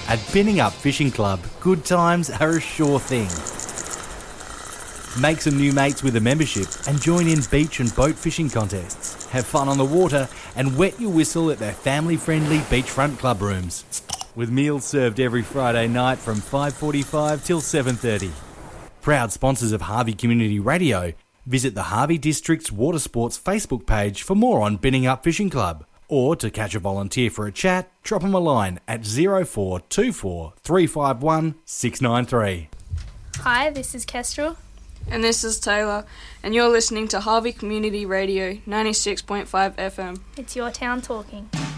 At Binning Up Fishing Club, good times are a sure thing. Make some new mates with a membership and join in beach and boat fishing contests. Have fun on the water and wet your whistle at their family-friendly beachfront club rooms. With meals served every Friday night from 5:45 till 7:30. Proud sponsors of Harvey Community Radio. Visit the Harvey District's Water Sports Facebook page for more on Binning Up Fishing Club. Or to catch a volunteer for a chat, drop them a line at 0424 351 693. Hi, this is Kestrel. And this is Taylor, and you're listening to Harvey Community Radio 96.5 FM. It's your town talking.